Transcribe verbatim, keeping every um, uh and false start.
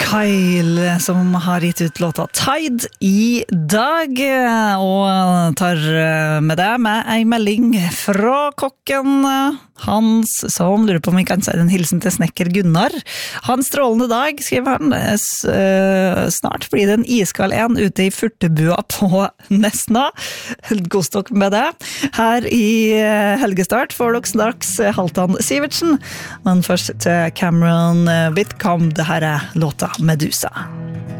Kyle som har gitt ut låta Tide i dag, og tar med deg med en melding fra kokken Hans, som lurer på om vi kan si en hilsen til snekker Gunnar. Hans strålende dag, skriver han. Snart blir det en iskald en ute i furtebua på Nesna. Godstokk med det. Her i helgestart får dere straks Halvdan Sivertsen, men først til Cameron Whitcomb, det her er låta Medusa.